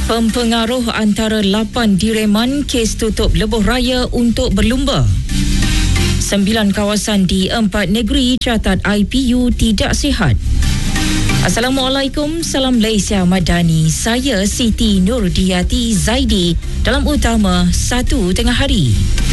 Pempengaruh antara 8 direman kes tutup lebuh raya untuk berlumba. 9 kawasan di 4 negeri catat IPU tidak sihat. Assalamualaikum, salam Malaysia Madani. Saya Siti Nurdiati Zaidi dalam utama 1 tengah hari.